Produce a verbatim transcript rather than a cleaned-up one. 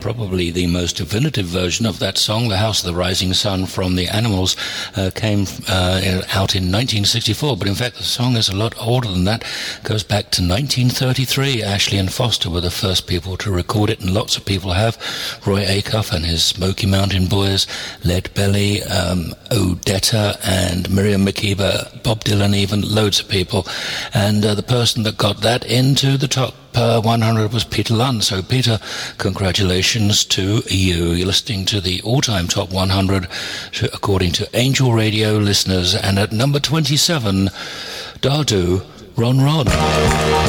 probably the most definitive version of that song, The House of the Rising Sun from the Animals, uh, came uh, out in nineteen sixty-four. But in fact, the song is a lot older than that. It goes back to nineteen thirty-three. Ashley and Foster were the first people to record it, and lots of people have. Roy Acuff and his Smoky Mountain Boys, Lead Belly, um, Odetta and Miriam Makeba, Bob Dylan, even loads of people. And uh, the person that got that into the top Uh, one hundred was Peter Lund. So Peter, congratulations to you. You're listening to the all-time top one hundred according to Angel Radio listeners. And at number twenty-seven, Dardu, Ron Ron.